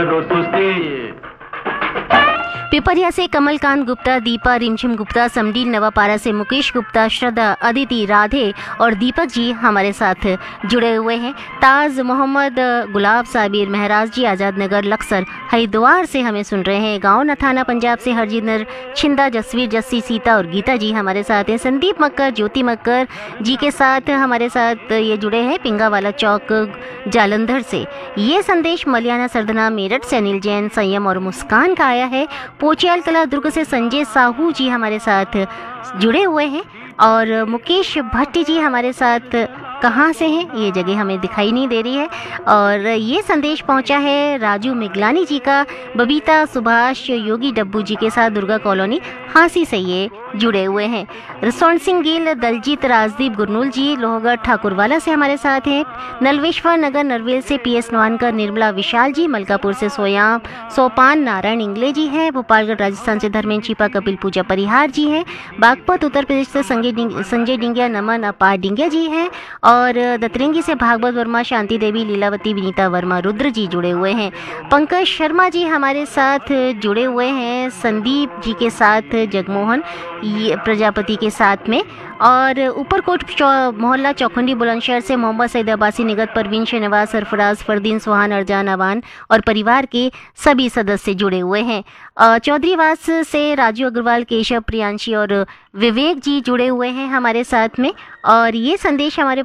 करो सुस्ती। पिपरिया से कमलकांत गुप्ता, दीपा रिमझिम गुप्ता, समडील नवापारा से मुकेश गुप्ता, श्रद्धा, अदिति, राधे और दीपक जी हमारे साथ जुड़े हुए हैं। ताज मोहम्मद, गुलाब साबिर, महराज जी आज़ाद नगर लक्सर हरिद्वार से हमें सुन रहे हैं। गाँव नथाना पंजाब से हरजिंदर, छिंदा, जसवीर, जस्सी, सीता और गीता जी हमारे साथ हैं। संदीप मक्कर, ज्योति मक्कर जी के साथ हमारे साथ ये जुड़े हैं पिंगावाला चौक जालंधर से। ये संदेश मलियाना सरदना मेरठ से अनिल जैन, संयम और मुस्कान का आया है। पोचियाल कला दुर्ग से संजय साहू जी हमारे साथ जुड़े हुए हैं और मुकेश भट्ट जी हमारे साथ कहाँ से हैं ये जगह हमें दिखाई नहीं दे रही है। और ये संदेश पहुंचा है राजू मिगलानी जी का, बबीता, सुभाष, योगी डब्बू जी के साथ दुर्गा कॉलोनी हांसी से ये जुड़े हुए हैं। रसौन सिंह गिल, दलजीत, राजदीप, गुरनूल जी लोहगढ़ ठाकुरवाला से हमारे साथ हैं। नलवेश्वर नगर नरवेल से पीएस नवानकर, निर्मला विशाल जी, मलकापुर से सोपान नारायण इंगले जी हैं। भोपालगढ़ राजस्थान से धर्मेंद्र छिपा, कपिल पूजा परिहार जी हैं। बागपत उत्तर प्रदेश से संजय डिंगिया, नमन अपार डिंगिया जी हैं। और दतरेंगी से भागवत वर्मा, शांति देवी, लीलावती, विनीता वर्मा, रुद्र जी जुड़े हुए हैं। पंकज शर्मा जी हमारे साथ जुड़े हुए हैं, संदीप जी के साथ, जगमोहन ये प्रजापति के साथ में। और ऊपरकोट मोहल्ला चौखंडी बुलंदशहर से मोहम्मद सईद अब्बासी, निगत, परवीन, शहनवाज, सरफराज, फरदीन, सुहान, अरजान, अवान और परिवार के सभी सदस्य जुड़े हुए हैं। चौधरीवास से राजू अग्रवाल, केशव, प्रियांशी और विवेक जी जुड़े हुए हैं हमारे साथ में। और ये संदेश हमारे